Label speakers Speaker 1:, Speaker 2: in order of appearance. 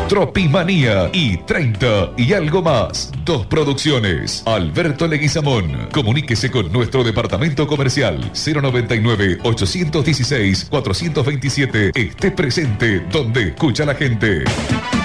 Speaker 1: Tropimanía y 30 y algo más. 2 producciones. Alberto Leguizamón. Comuníquese con nuestro departamento comercial 099-816-427. Esté presente donde escucha la gente.